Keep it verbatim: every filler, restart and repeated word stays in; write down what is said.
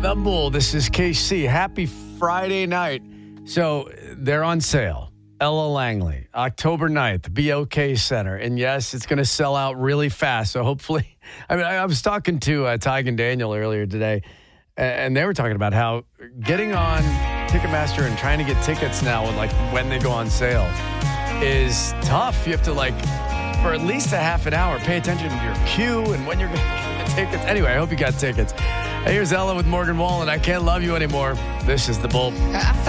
The Bull. This is K C. Happy Friday night. So they're on sale. Ella Langley, October ninth, B O K Center. And yes, it's going to sell out really fast. So hopefully, I mean, I, I was talking to uh, Tig and Daniel earlier today, and they were talking about how getting on Ticketmaster and trying to get tickets now, when, like when they go on sale, is tough. You have to, like, for at least a half an hour, pay attention to your queue and when you're going to get tickets. Anyway, I hope you got tickets. Here's Ella with Morgan Wallen. I Can't Love You Anymore. This is The Bull.